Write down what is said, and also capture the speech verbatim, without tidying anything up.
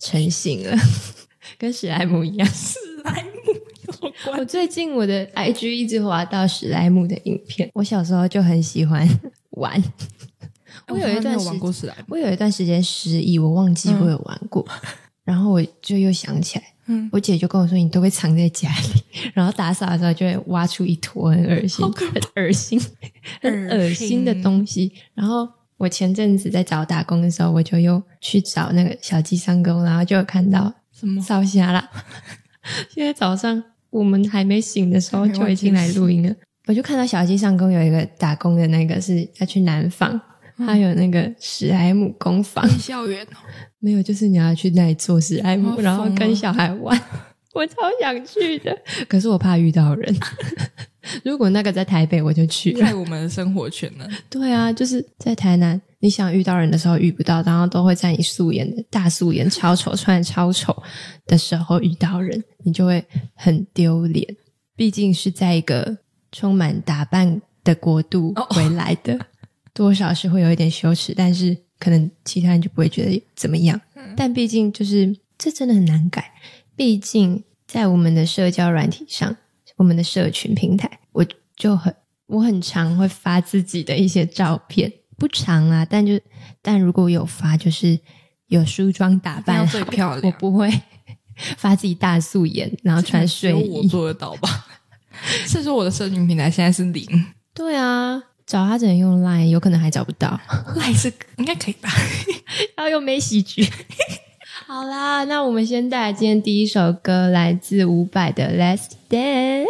成型了，跟史莱姆一样。 史莱姆有关？ 我最近我的 I G 一直滑到史莱姆的影片，我小时候就很喜欢玩。我有一段时玩过史莱姆， 我有一段时间失忆，我忘记我有玩过，嗯、然后我就又想起来，嗯，我姐就跟我说你都会藏在家里，然后打扫的时候就会挖出一坨很恶心、很恶心、很恶心的东西。然后我前阵子在找打工的时候，我就又去找那个小鸡上工，然后就有看到什么烧虾啦。现在早上我们还没醒的时候就已经来录音了，我就看到小鸡上工有一个打工的那个是要去南纺。还有那个史莱姆工坊校园哦， 没有，就是你要去那里做史莱姆，然后跟小孩玩，我超想去的，可是我怕遇到人。如果那个在台北，我就去了。 害我们的生活圈呢？ 对啊，就是在台南，你想遇到人的时候遇不到，然后都会在你素颜的大素颜超丑穿得超丑的时候遇到人，你就会很丢脸。毕竟是在一个充满打扮的国度回来的。哦多少是会有一点羞耻，但是可能其他人就不会觉得怎么样、嗯、但毕竟就是这真的很难改，毕竟在我们的社交软体上，我们的社群平台，我就很我很常会发自己的一些照片，不常啊，但就但如果有发就是有梳妆打扮好最漂亮， 我不会发自己大素颜然后穿睡衣， 我做得到吧？是说我的社群平台现在是零。 对啊，找他只能用 Line， 有可能还找不到。 Line 是应该可以吧？ 要用梅喜剧。好啦，那我们先带来今天第一首歌，来自伍佰的 Let's Dance。